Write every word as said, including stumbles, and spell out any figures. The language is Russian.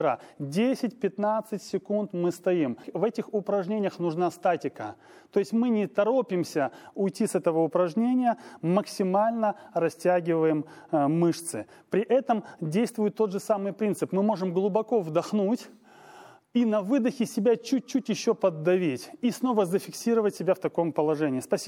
десять-пятнадцать секунд мы стоим. В этих упражнениях нужна статика. То есть мы не торопимся уйти с этого упражнения, максимально растягиваем э, мышцы. При этом действует тот же самый принцип. Мы можем глубоко вдохнуть и на выдохе себя чуть-чуть еще поддавить. И снова зафиксировать себя в таком положении. Спасибо.